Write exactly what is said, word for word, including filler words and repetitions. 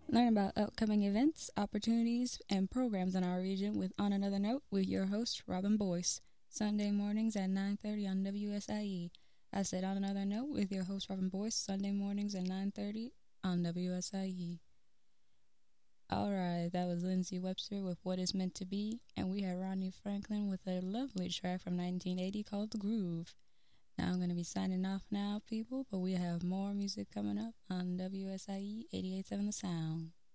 Learn about upcoming events, opportunities, and programs in our region with On Another Note with your host, Robin Boyce. Sunday mornings at nine thirty on W S I E. I said On Another Note with your host, Robin Boyce, Sunday mornings at nine thirty on W S I E. Alright, that was Lindsay Webster with What Is Meant to Be, and we had Ronnie Franklin with a lovely track from nineteen eighty called The Groove. Now I'm going to be signing off now, people, but we have more music coming up on W S I E eighty-eight point seven The Sound.